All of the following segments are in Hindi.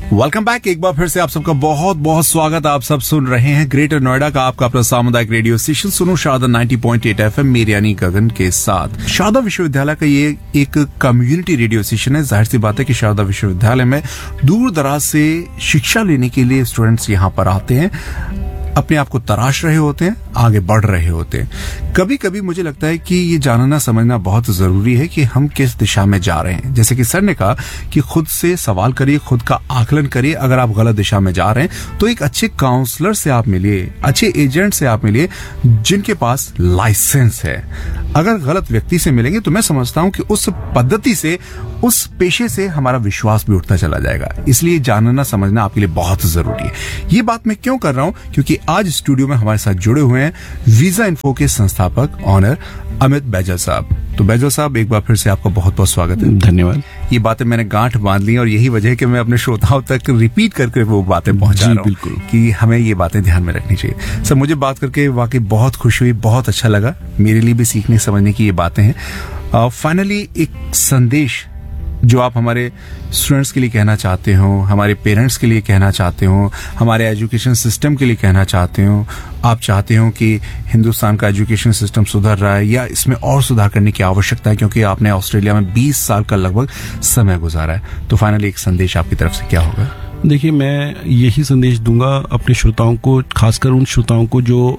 Welcome back. एक बार फिर से आप सबका बहुत बहुत स्वागत। आप सब सुन रहे हैं ग्रेटर नोएडा का आपका अपना सामुदायिक रेडियो स्टेशन सुनो शारदा 90.8 FM मेरी यानी गगन के साथ। शारदा विश्वविद्यालय का ये एक कम्युनिटी रेडियो स्टेशन है। जाहिर सी बात है कि शारदा विश्वविद्यालय में दूर दराज से शिक्षा लेने के लिए स्टूडेंट्स यहाँ पर आते हैं, अपने आप को तराश रहे होते हैं, आगे बढ़ रहे होते हैं। कभी कभी मुझे लगता है कि ये जानना समझना बहुत जरूरी है कि हम किस दिशा में जा रहे हैं। जैसे कि सर ने कहा कि खुद से सवाल करिए, खुद का आकलन करिए। अगर आप गलत दिशा में जा रहे हैं तो एक अच्छे काउंसलर से आप मिलिए, अच्छे एजेंट से आप मिलिए जिनके पास लाइसेंस है। अगर गलत व्यक्ति से मिलेंगे तो मैं समझता हूं कि उस पद्धति से, उस पेशे से हमारा विश्वास भी उठता चला जाएगा। इसलिए जानना समझना आपके लिए बहुत जरूरी है। ये बात मैं क्यों कर रहा हूं? क्योंकि आज स्टूडियो में हमारे साथ जुड़े हुए हैं वीजा इन्फो के संस्थापक ऑनर अमित बैजल साहब। तो बैजल साहब, एक बार फिर से आपका बहुत बहुत स्वागत है। धन्यवाद। ये बातें मैंने गांठ बांध ली और यही वजह है कि मैं अपने श्रोताओं तक रिपीट करके वो बातें पहुंचा रहा हूं कि हमें ये बातें ध्यान में रखनी चाहिए। सर, मुझे बात करके वाकई बहुत खुशी हुई, बहुत अच्छा लगा। मेरे लिए भी सीखने समझने की ये बातें हैं। फाइनली एक संदेश जो आप हमारे स्टूडेंट्स के लिए कहना चाहते हो, हमारे पेरेंट्स के लिए कहना चाहते हो, हमारे एजुकेशन सिस्टम के लिए कहना चाहते हो। आप चाहते हो कि हिंदुस्तान का एजुकेशन सिस्टम सुधर रहा है या इसमें और सुधार करने की आवश्यकता है, क्योंकि आपने ऑस्ट्रेलिया में 20 साल का लगभग समय गुजारा है। तो फाइनली एक संदेश आपकी तरफ से क्या होगा? देखिए, मैं यही संदेश दूंगा अपने श्रोताओं को, खासकर उन श्रोताओं को जो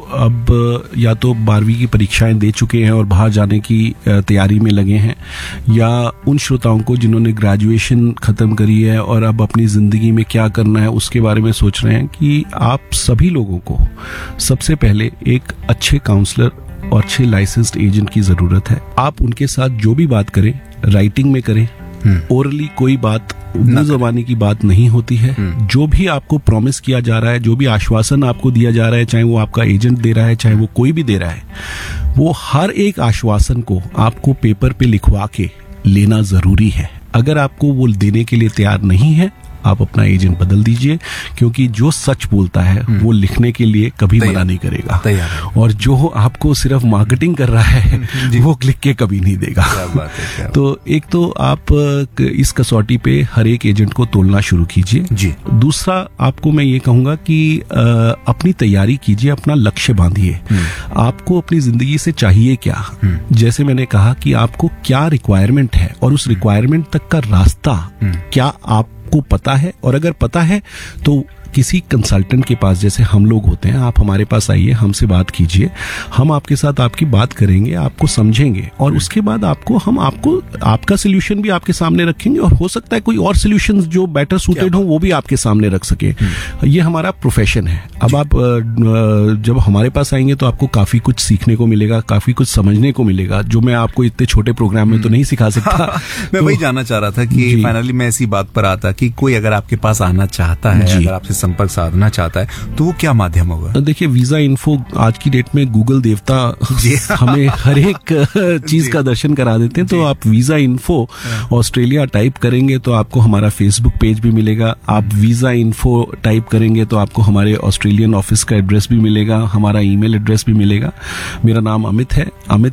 अब या तो 12वीं की परीक्षाएं दे चुके हैं और बाहर जाने की तैयारी में लगे हैं, या उन श्रोताओं को जिन्होंने ग्रेजुएशन खत्म करी है और अब अपनी जिंदगी में क्या करना है उसके बारे में सोच रहे हैं, कि आप सभी लोगों को सबसे पहले एक अच्छे काउंसलर और अच्छे लाइसेंस्ड एजेंट की जरूरत है। आप उनके साथ जो भी बात करें, राइटिंग में करें, ओरली कोई बात मुंह ज़बानी की बात नहीं होती है। जो भी आपको प्रॉमिस किया जा रहा है, जो भी आश्वासन आपको दिया जा रहा है, चाहे वो आपका एजेंट दे रहा है, चाहे वो कोई भी दे रहा है, वो हर एक आश्वासन को आपको पेपर पे लिखवा के लेना जरूरी है। अगर आपको वो देने के लिए तैयार नहीं है, आप अपना एजेंट बदल दीजिए, क्योंकि जो सच बोलता है वो लिखने के लिए कभी मना नहीं करेगा, और जो आपको सिर्फ मार्केटिंग कर रहा है वो लिख के कभी नहीं देगा। तो एक तो आप इस कसौटी पे हर एक एजेंट को तोलना शुरू कीजिए। दूसरा, आपको मैं ये कहूंगा कि अपनी तैयारी कीजिए, अपना लक्ष्य बांधिए। आपको अपनी जिंदगी से चाहिए क्या? जैसे मैंने कहा कि आपको क्या रिक्वायरमेंट है और उस रिक्वायरमेंट तक का रास्ता क्या आपको पता है, और अगर पता है तो किसी कंसल्टेंट के पास, जैसे हम लोग होते हैं, आप हमारे पास आइए, हमसे बात कीजिए, हम आपके साथ आपकी बात करेंगे, आपको समझेंगे, और उसके बाद हम आपको आपका सोल्यूशन भी आपके सामने रखेंगे, और हो सकता है कोई और सोल्यूशन जो बेटर सूटेड हो वो भी आपके सामने रख सके। ये हमारा प्रोफेशन है। अब आप जब हमारे पास आएंगे तो आपको काफी कुछ सीखने को मिलेगा, काफी कुछ समझने को मिलेगा, जो मैं आपको इतने छोटे प्रोग्राम में तो नहीं सिखा सकता। मैं वही जानना चाह रहा था कि फाइनली मैं ऐसी बात पर आता कि कोई अगर आपके पास आना चाहता है, अगर आपसे संपर्क साधना चाहता है, तो वो क्या माध्यम होगा? देखिए, वीजा इन्फो आज की डेट में गूगल देवता हमें हर एक चीज का दर्शन करा देते हैं। तो आप वीजा इन्फो ऑस्ट्रेलिया टाइप करेंगे तो आपको हमारा फेसबुक पेज भी मिलेगा। आप वीजा इन्फो टाइप करेंगे तो आपको हमारे ऑस्ट्रेलियन ऑफिस का एड्रेस भी मिलेगा, हमारा ईमेल एड्रेस भी मिलेगा। मेरा नाम अमित है,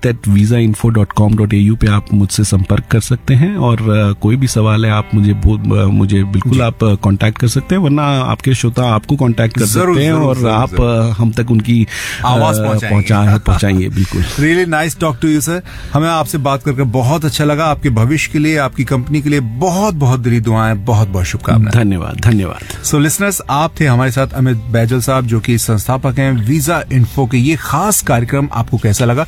amit@visainfo.com.au पे आप मुझसे संपर्क कर सकते हैं, और कोई भी सवाल है आप मुझे बिल्कुल आप कांटेक्ट कर सकते हैं, वरना आपके श्रोता आपको कांटेक्ट कर सकते हैं और आप हम तक उनकी आवाज पहुंचाएंगे। बिल्कुल। Really nice talk to you sir. हमें आपसे बात करके बहुत अच्छा लगा। आपके भविष्य के लिए, आपकी कंपनी के लिए बहुत बहुत दिली दुआएं, बहुत बहुत शुभकामनाएं। धन्यवाद। सो लिसनर्स, आप थे हमारे साथ अमित बैजल साहब, जो कि संस्थापक हैं वीजा इन्फो के। ये खास कार्यक्रम आपको कैसा लगा?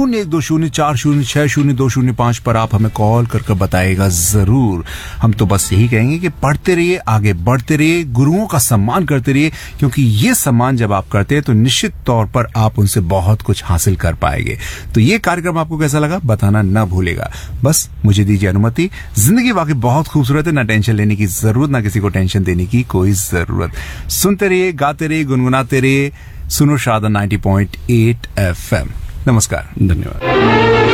012040600205 पर आप हमें कॉल करके बताइएगा जरूर। हम तो बस यही कहेंगे कि पढ़ते रहिए, आगे बढ़ते रहिए, गुरुओं का सम्मान करते रहिए, क्योंकि ये सम्मान जब आप करते हैं तो निश्चित तौर पर आप उनसे बहुत कुछ हासिल कर पाएंगे। तो ये कार्यक्रम आपको कैसा लगा बताना ना भूलेगा। बस मुझे दीजिए अनुमति। जिंदगी वाकई बहुत खूबसूरत है, ना टेंशन लेने की जरूरत, ना किसी को टेंशन देने की कोई जरूरत। सुनते रहिए, गाते रहिए, गुनगुनाते रहिए। सुनो शारदा 90.8 FM। नमस्कार। धन्यवाद।